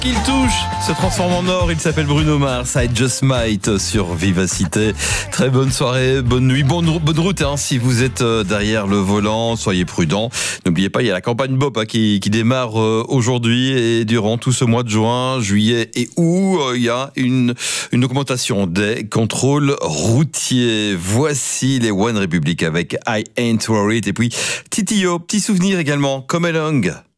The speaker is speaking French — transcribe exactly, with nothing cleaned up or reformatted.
Qu'il touche, se transforme en or, il s'appelle Bruno Mars, I Just Might sur Vivacité. Très bonne soirée, bonne nuit, bonne, bonne route hein, si vous êtes derrière le volant, soyez prudents. N'oubliez pas, il y a la campagne B O P hein, qui, qui démarre aujourd'hui et durant tout ce mois de juin, juillet et août, il y a une, une augmentation des contrôles routiers. Voici les One Republic avec I Ain't Worried et puis Titio, petit souvenir également, Come Along.